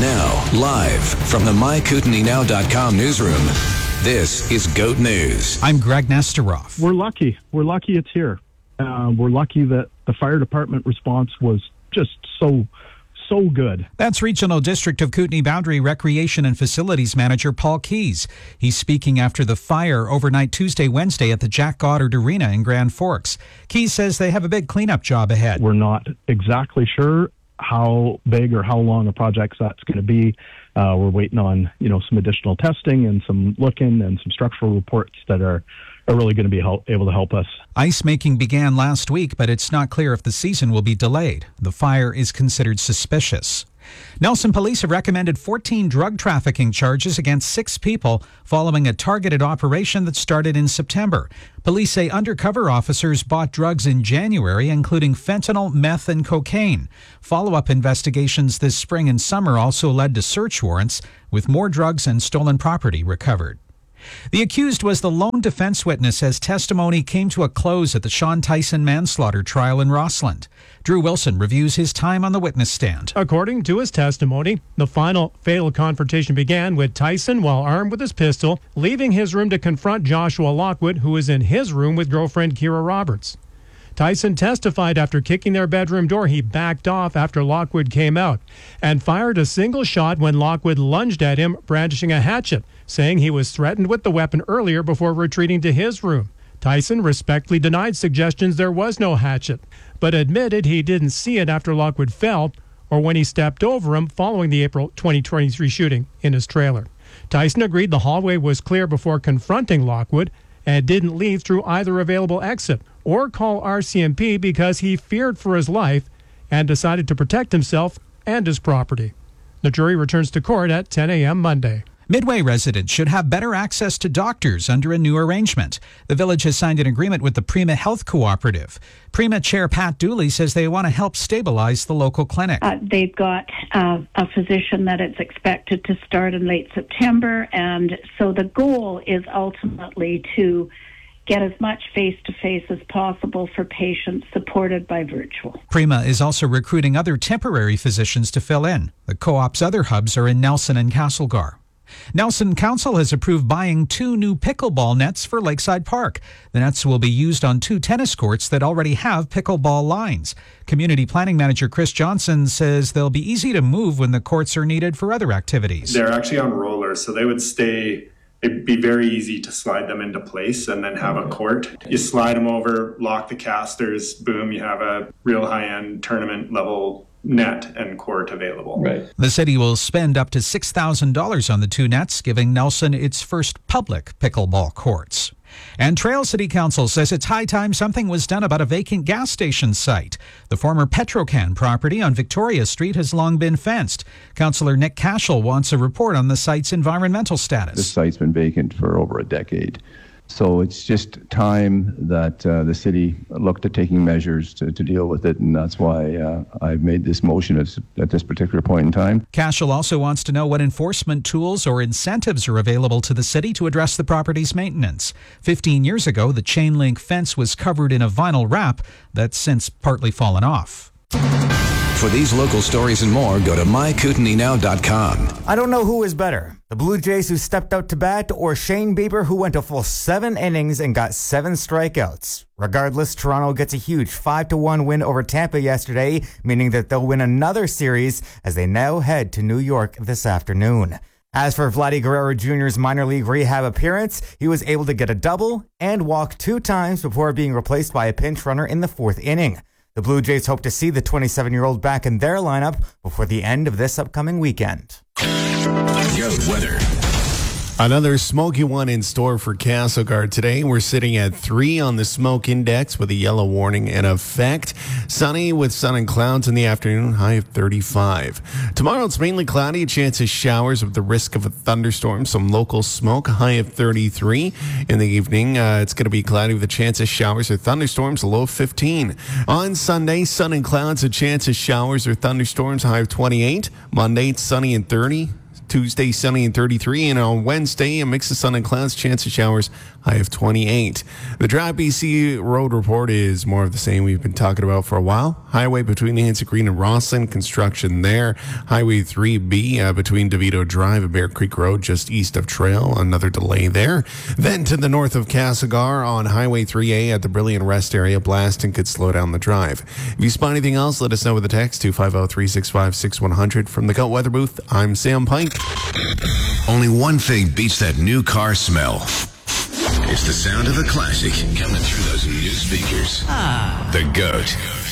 Now, live from the MyKootenays.com newsroom, this is GOAT News. I'm Greg Nesteroff. We're lucky. We're lucky it's here. We're lucky that the fire department response was just so good. That's Regional District of Kootenay Boundary Recreation and Facilities Manager Paul Keys. He's speaking after the fire overnight Tuesday, Wednesday at the Jack Goddard Arena in Grand Forks. Keys says they have a big cleanup job ahead. We're not exactly sure how big or how long a project that's going to be. We're waiting on, some additional testing and some looking and some structural reports that are really going to be able to help us. Ice making began last week, but it's not clear if the season will be delayed. The fire is considered suspicious. Nelson police have recommended 14 drug trafficking charges against 6 people following a targeted operation that started in September. Police say undercover officers bought drugs in January, including fentanyl, meth, and cocaine. Follow-up investigations this spring and summer also led to search warrants, with more drugs and stolen property recovered. The accused was the lone defense witness as testimony came to a close at the Sean Tyson manslaughter trial in Rossland. Drew Wilson reviews his time on the witness stand. According to his testimony, the final fatal confrontation began with Tyson, while armed with his pistol, leaving his room to confront Joshua Lockwood, who was in his room with girlfriend Kira Roberts. Tyson testified after kicking their bedroom door, he backed off after Lockwood came out and fired a single shot when Lockwood lunged at him, brandishing a hatchet, saying he was threatened with the weapon earlier before retreating to his room. Tyson respectfully denied suggestions there was no hatchet, but admitted he didn't see it after Lockwood fell or when he stepped over him following the April 2023 shooting in his trailer. Tyson agreed the hallway was clear before confronting Lockwood and didn't leave through either available exit or call RCMP because he feared for his life and decided to protect himself and his property. The jury returns to court at 10 a.m. Monday. Midway residents should have better access to doctors under a new arrangement. The village has signed an agreement with the Prima Health Cooperative. Prima Chair Pat Dooley says they want to help stabilize the local clinic. They've got a physician that it's expected to start in late September, and so the goal is ultimately to get as much face-to-face as possible for patients supported by virtual. Prima is also recruiting other temporary physicians to fill in. The co-op's other hubs are in Nelson and Castlegar. Nelson Council has approved buying 2 new pickleball nets for Lakeside Park. The nets will be used on 2 tennis courts that already have pickleball lines. Community Planning Manager Chris Johnson says they'll be easy to move when the courts are needed for other activities. They're actually on rollers, so they would stay. It'd be very easy to slide them into place and then have a court. You slide them over, lock the casters, boom, you have a real high-end tournament level net and court available. Right. The city will spend up to $6,000 on the 2 nets, giving Nelson its first public pickleball courts. And Trail City Council says it's high time something was done about a vacant gas station site. The former Petrocan property on Victoria Street has long been fenced. Councillor Nick Cashel wants a report on the site's environmental status. The site's been vacant for over a decade. So it's just time that the city looked at taking measures to deal with it, and that's why I've made this motion at this particular point in time. Cashel also wants to know what enforcement tools or incentives are available to the city to address the property's maintenance. 15 years ago, the chain link fence was covered in a vinyl wrap that's since partly fallen off. For these local stories and more, go to MyKootenaysNow.com. I don't know who is better, the Blue Jays who stepped out to bat or Shane Bieber who went a full 7 innings and got 7 strikeouts. Regardless, Toronto gets a huge 5-1 win over Tampa yesterday, meaning that they'll win another series as they now head to New York this afternoon. As for Vladdy Guerrero Jr.'s minor league rehab appearance, he was able to get a double and walk 2 times before being replaced by a pinch runner in the 4th inning. The Blue Jays hope to see the 27-year-old back in their lineup before the end of this upcoming weekend. GOAT weather. Another smoky one in store for Castlegar today. We're sitting at 3 on the smoke index with a yellow warning in effect. Sunny with sun and clouds in the afternoon, high of 35. Tomorrow it's mainly cloudy, a chance of showers with the risk of a thunderstorm, some local smoke, high of 33. In the evening, it's going to be cloudy with a chance of showers or thunderstorms, a low of 15. On Sunday, sun and clouds, a chance of showers or thunderstorms, high of 28. Monday, it's sunny and 30. Tuesday, sunny and 33. And on Wednesday, a mix of sun and clouds, chance of showers, high of 28. The Drive BC road report is more of the same we've been talking about for a while. Highway between Nancy Green and Rosslyn, construction there. Highway 3B between DeVito Drive and Bear Creek Road, just east of Trail, another delay there. Then to the north of Castlegar on Highway 3A at the Brilliant Rest area, blasting could slow down the drive. If you spot anything else, let us know with a text 250-365-6100. From the Goat Weather Booth, I'm Sam Pike. Only one thing beats that new car smell. It's the sound of a classic coming through those new speakers. The Goat.